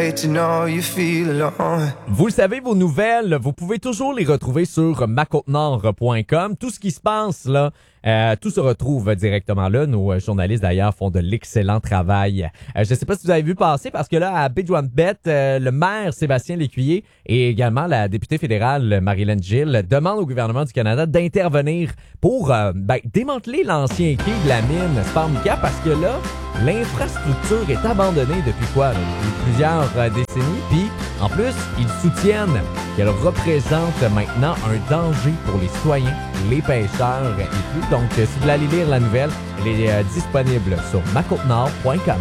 Vous le savez, vos nouvelles, vous pouvez toujours les retrouver sur macotenord.com. Tout ce qui se passe là, tout se retrouve directement là. Nos journalistes d'ailleurs font de l'excellent travail. Je ne sais pas si vous avez vu passer parce que là, à Bidjouan-Bet, le maire Sébastien Lécuyer et également la députée fédérale Marilyn Gill demandent au gouvernement du Canada d'intervenir pour démanteler l'ancien quai de la mine Sparmica parce que là, l'infrastructure est abandonnée depuis quoi? Depuis plusieurs décennies. Puis, en plus, ils soutiennent qu'elle représente maintenant un danger pour les citoyens, les pêcheurs et plus. Donc, si vous voulez aller lire la nouvelle, elle est disponible sur macotenord.com.